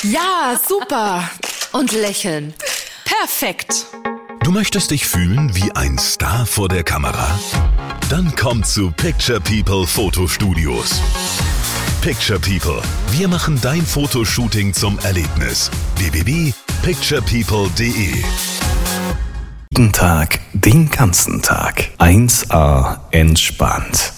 Ja, super. Und lächeln. Perfekt. Du möchtest dich fühlen wie ein Star vor der Kamera? Dann komm zu Picture People Fotostudios. Picture People. Wir machen dein Fotoshooting zum Erlebnis. www.picturepeople.de. Jeden Tag, den ganzen Tag. 1A entspannt.